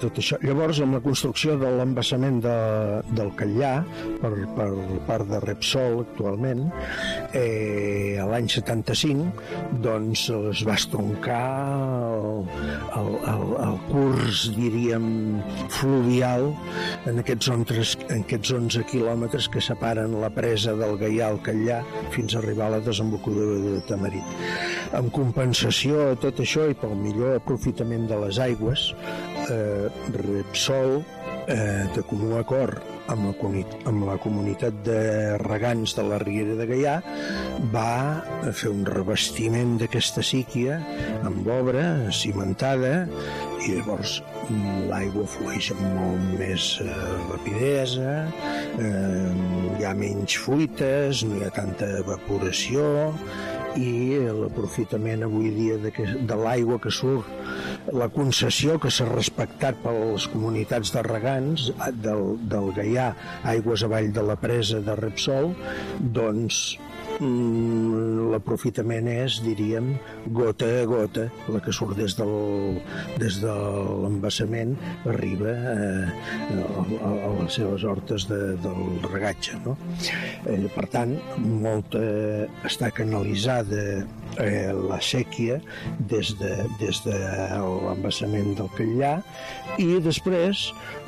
tot això. Llavors, amb la construcció de l'embassament del Catllar per part de Repsol actualment, l'any 75 doncs es va estroncar el curs, diríem, fluvial en aquests 11 quilòmetres que separen la presa del Gaià al Catllar fins a arribar a la desembocadura de Tamarit. En compensació a tot això i pel millor aprofitament de les aigües, Repsol, de comú acord amb la comunitat de regants de la Riera de Gaià, va fer un revestiment d'aquesta síquia amb obra cimentada, i llavors l'aigua flueix amb molt més rapidesa, hi ha menys fuites, no hi ha tanta evaporació, i l'aprofitament avui dia de l'aigua que surt, la concessió que s'ha respectat per les comunitats de regants del Gaià, aigües avall de la presa de Repsol, doncs l'aprofitament és, diríem, gota a gota, la que surt des de l'embassament arriba a les seves hortes del regatge, no? Per tant, molta està canalitzada la séquia des de l'embassament del Catllar, i després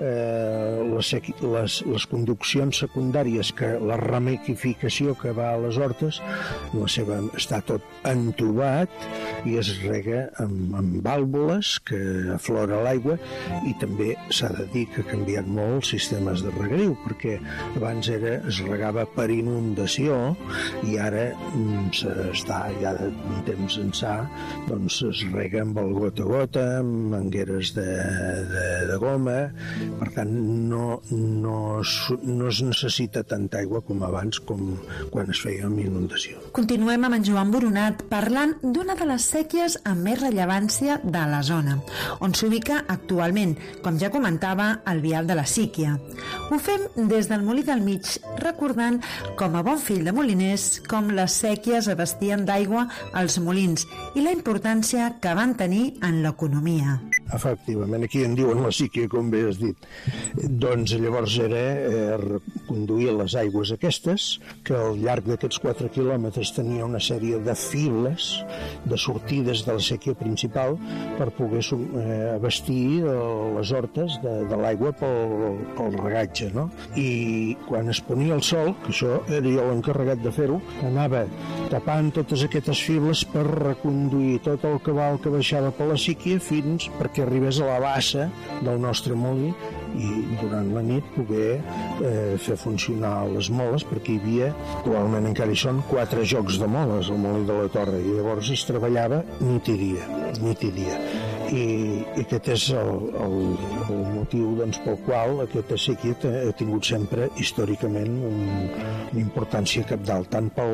les conduccions secundàries, la ramificació que va a les hortes, està tot entubat i es rega amb vàlvules que aflora l'aigua, i també s'ha de dir que ha canviat molt els sistemes de regadiu, perquè abans es regava per inundació i ara s'està ja de temps ençà, doncs es rega amb el gota a gota, amb mangueres de goma. Per tant, no es necessita tanta aigua com abans, com quan es feia amb inundació. Continuem amb en Joan Boronat parlant d'una de les séquies amb més rellevància de la zona, on s'ubica actualment, com ja comentava, el vial de la Síquia. Ho fem des del Molí del Mig, recordant, com a bon fill de moliners, com les séquies abastien d'aigua als molins i la importància que van tenir en l'economia. Efectivament, aquí en diuen la síquia, com bé has dit. Doncs llavors era conduir les aigües aquestes, que al llarg d'aquests 4 quilòmetres tenia una sèrie de files de sortides de la séquia principal per poder abastir les hortes de l'aigua pel regatge, no? I quan es ponia el sol, que això era jo l'encarregat de fer-ho, anava tapant totes aquestes files per reconduir tot el cabal que baixava per la síquia fins perquè arribés a la bassa del nostre molí, i durant la nit poder fer funcionar les moles, perquè hi havia, actualment encara hi són, 4 jocs de moles al molí de la Torre, i llavors es treballava nit i dia. I aquest és el motiu, doncs, pel qual aquesta séquia ha tingut sempre històricament una importància cabdal, tant per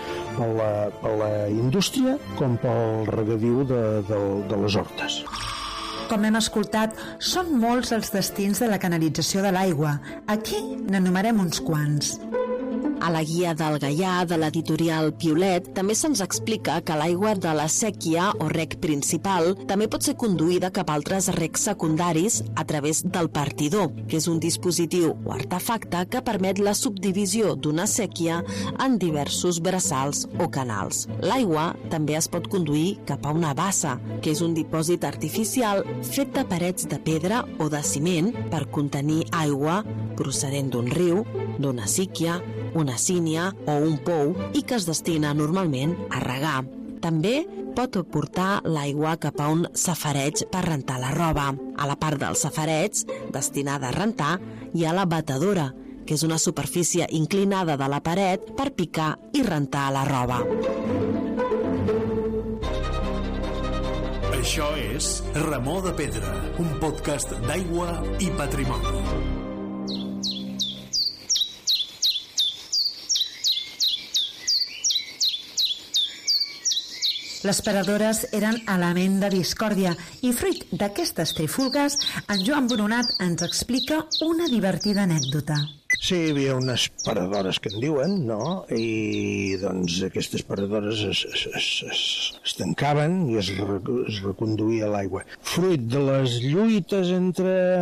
la indústria com pel regadiu de les hortes. Com hem escoltat, són molts els destins de la canalització de l'aigua. Aquí n'enumerem uns quants. A la guia del Gaià de l'editorial Piolet també se'ns explica que l'aigua de la séquia o rec principal també pot ser conduïda cap a altres recs secundaris a través del partidor, que és un dispositiu o artefacte que permet la subdivisió d'una séquia en diversos braçals o canals. L'aigua també es pot conduir cap a una bassa, que és un dipòsit artificial fet de parets de pedra o de ciment per contenir aigua procedent d'un riu, d'una síquia, una sínia o un pou, i que es destina normalment a regar. També pot portar l'aigua cap a un safareig per rentar la roba. A la part del safareig, destinada a rentar, hi ha la batedora, que és una superfície inclinada de la paret per picar i rentar la roba. Això és Remor de Pedra, un podcast d'aigua i patrimoni. Les paradores eren element de discòrdia i, fruit d'aquestes trifulgues, en Joan Boronat ens explica una divertida anècdota. Sí, hi havia unes paradores que en diuen, no? I doncs aquestes paradores es tancaven i es reconduïa l'aigua. Fruit de les lluites entre